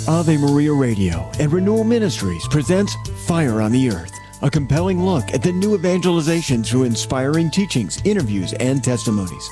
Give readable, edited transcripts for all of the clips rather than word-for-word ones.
Ave Maria Radio and Renewal Ministries presents Fire on the Earth, a compelling look at the new evangelization through inspiring teachings, interviews, and testimonies.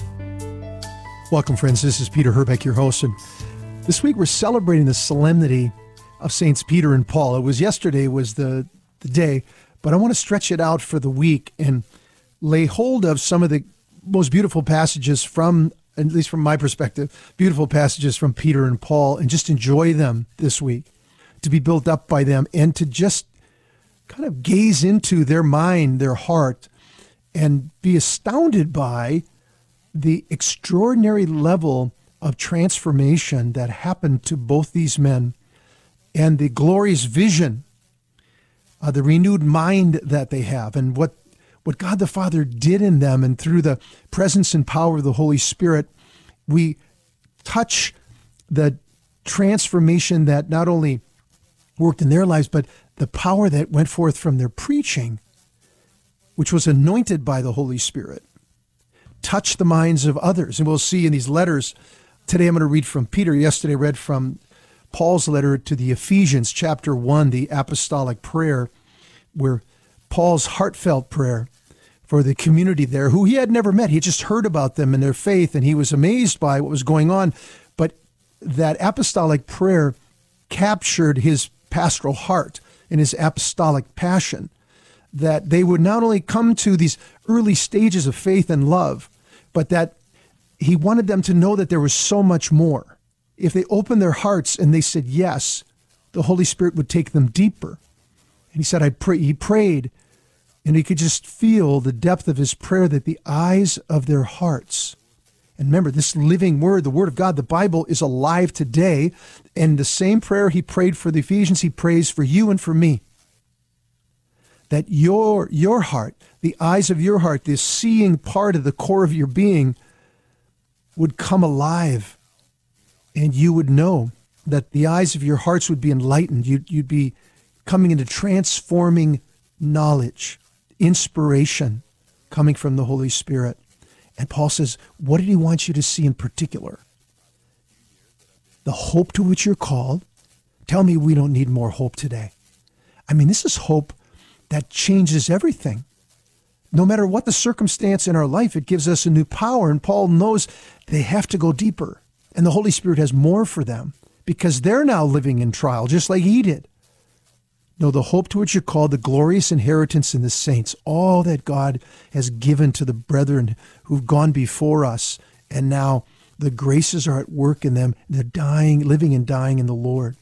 Welcome, friends. This is Peter Herbeck, your host, and this week we're celebrating the solemnity of Saints Peter and Paul. Yesterday was the day, but I want to stretch it out for the week and lay hold of some of the most beautiful passages from, at least from my perspective, beautiful passages from Peter and Paul, and just enjoy them this week, to be built up by them, and to just kind of gaze into their mind, their heart, and be astounded by the extraordinary level of transformation that happened to both these men, and the glorious vision, the renewed mind that they have, and what God the Father did in them. And through the presence and power of the Holy Spirit, we touch the transformation that not only worked in their lives, but the power that went forth from their preaching, which was anointed by the Holy Spirit, touch the minds of others. And we'll see in these letters. Today I'm going to read from Peter. Yesterday I read from Paul's letter to the Ephesians, chapter 1, the apostolic prayer, where Paul's heartfelt prayer for the community there, who he had never met. He had just heard about them and their faith, and he was amazed by what was going on. But that apostolic prayer captured his pastoral heart and his apostolic passion, that they would not only come to these early stages of faith and love, but that he wanted them to know that there was so much more. If they opened their hearts and they said yes, the Holy Spirit would take them deeper. And he said, he prayed, and he could just feel the depth of his prayer, that the eyes of their hearts. And remember, this living word, the word of God, the Bible, is alive today. And the same prayer he prayed for the Ephesians, he prays for you and for me. That your heart, the eyes of your heart, this seeing part of the core of your being, would come alive. And you would know that the eyes of your hearts would be enlightened. You'd be coming into transforming knowledge, inspiration coming from the Holy Spirit. And Paul says, what did he want you to see in particular? The hope to which you're called. Tell me we don't need more hope today. I mean, this is hope that changes everything. No matter what the circumstance in our life, it gives us a new power. And Paul knows they have to go deeper. And the Holy Spirit has more for them because they're now living in trial, just like he did. No, the hope to which you're called, the glorious inheritance in the saints, all that God has given to the brethren who've gone before us. And now the graces are at work in them. They're dying, living and dying in the Lord.